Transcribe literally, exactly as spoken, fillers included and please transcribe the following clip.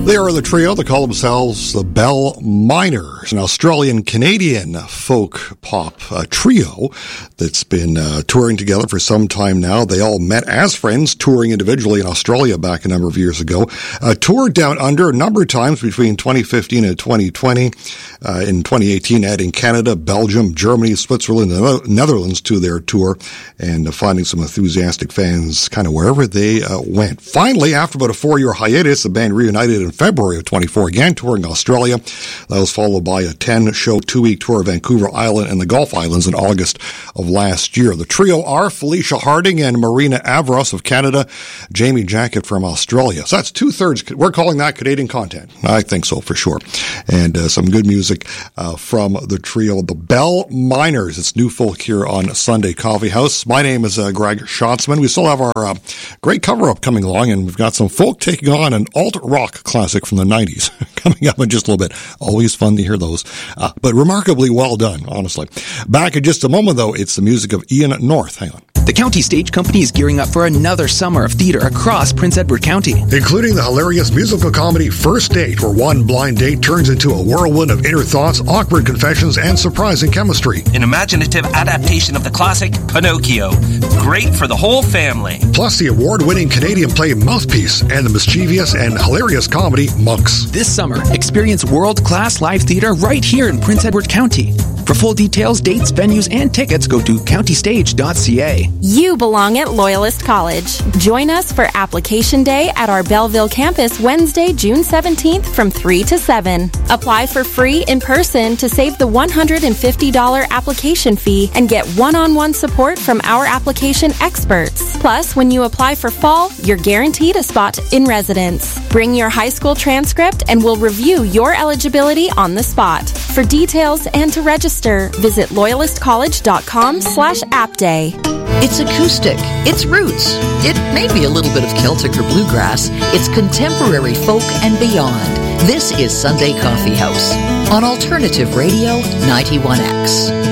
They are the trio that call themselves the Bell Miners, an Australian-Canadian folk pop uh, trio that's been uh, touring together for some time now. They all met as friends, touring individually in Australia back a number of years ago. Uh, toured down under a number of times between twenty fifteen and twenty twenty. Uh, in twenty eighteen, adding Canada, Belgium, Germany, Switzerland, and the Netherlands to their tour, and uh, finding some enthusiastic fans kind of wherever they uh, went. Finally, after about a four-year hiatus, the band reunited in February of twenty-four, again touring Australia. That was followed by a ten-show, two-week tour of Vancouver Island and the Gulf Islands in August of last year. The trio are Felicia Harding and Marina Avros of Canada, Jamie Jacket from Australia. So that's two-thirds. We're calling that Canadian content. I think so, for sure. And uh, some good music uh, from the trio, the Bell Miners. It's New Folk here on Sunday Coffee House. My name is uh, Greg Schatzman. We still have our uh, great cover-up coming along, and we've got some folk taking on an alt-rock classic from the nineties coming up in just a little bit. Always fun to hear those, uh, but remarkably well done, honestly. Back in just a moment, though, it's the music of Ian North. Hang on. The County Stage Company is gearing up for another summer of theater across Prince Edward County, including the hilarious musical comedy First Date, where one blind date turns into a whirlwind of inner thoughts, awkward confessions, and surprising chemistry. An imaginative adaptation of the classic Pinocchio. Great for the whole family. Plus the award-winning Canadian play Mouthpiece and the mischievous and hilarious comedy Monks. This summer, experience world-class live theater right here in Prince Edward County. For full details, dates, venues, and tickets, go to county stage dot c a. You belong at Loyalist College. Join us for Application Day at our Belleville campus Wednesday, June seventeenth from three to seven. Apply for free in person to save the one hundred fifty dollars application fee and get one-on-one support from our application experts. Plus, when you apply for fall, you're guaranteed a spot in residence. Bring your high school transcript and we'll review your eligibility on the spot. For details and to register, visit loyalist college dot com slash app day. It's acoustic. It's roots. It may be a little bit of Celtic or bluegrass. It's contemporary folk and beyond. This is Sunday Coffee House on Alternative Radio ninety-one X.